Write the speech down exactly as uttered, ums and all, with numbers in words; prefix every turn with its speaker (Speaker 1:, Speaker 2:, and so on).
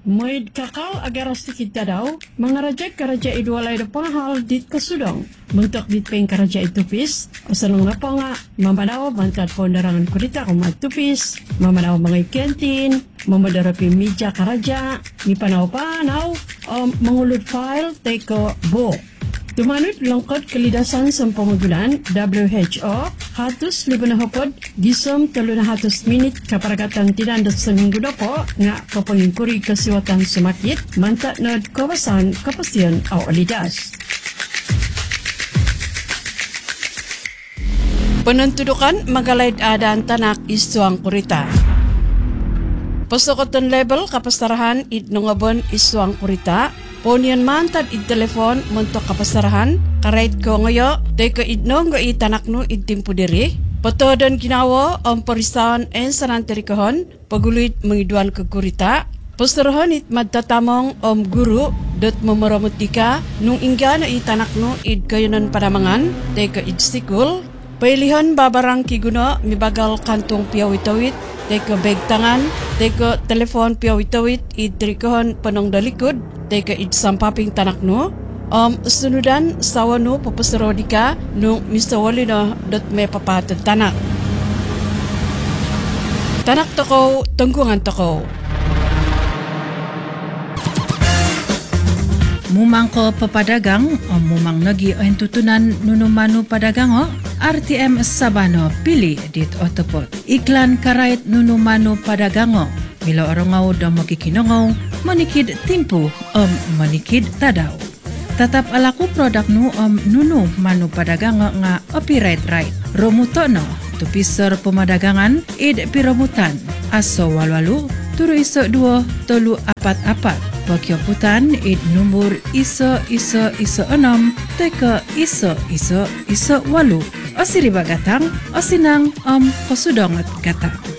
Speaker 1: Moid kakal agar sedikit tadaw, mangarajak karaja idwalay do panghal dit kasudong. Mentok dit peng karaja itupis, o sanong na po nga, mamadaw bantad po narangan kurita kung matupis, mamadaw mga ikentin, mamadarapi media karaja, mi panaw-panaw, o mangulod file, teko bo. Tumanod lungkot kalidasan sa pamagulan, W H O, hatos libo na hapod, gisom talo na hatos minit kaparagatan tinandat sa minggu na po, nga kapangingkuri kasiwatan sumakit, manta nod kawasan kapasyan o alidas. Penentudukan magalaid adaan tanak istuang kurita. Pasokoton level kapastarahan id nungabon istuang kurita, ponian mantad id telepon mentok kapastarahan, karait ko ngayo, teko id nong go itanak no id timpu diri, patodan ginawa om peristahan en sananteri kahon, pagulit mengiduan ke kurita, pastarahan id madtatamong om guru, dot memeramutika, nung ingga na itanak no id kayonan padamangan, teko id sikul, pailihan babarang kiguno mibagal kantong piawitawit, teko beg tangan, teko telepon piawitawit id trikohon panong dalikod, teko id sampaping tanak no, um, sunudan sawa no papasarodika nung mistawali no dot may papatad tanak. Tanak toko, tungkungan toko.
Speaker 2: Mumang ko papadagang o mumang nagi o tutunan nunumanu padagang o R T M Sabano pili dit otopot. Iklan karait nunumanu padagang o milo orongaw do makikinongaw manikid timpu om manikid tadaw. Tatap alaku produk nu om nunu manu padagang o nga copyright right. Romuto no tupisor pemadagangan id piromutan aso walwalu turu iso dua tolu apat apat. Pagyaputan id numur iso iso iso enam teka iso iso iso walu. O siriba gatang o sinang om kosudongot gatang.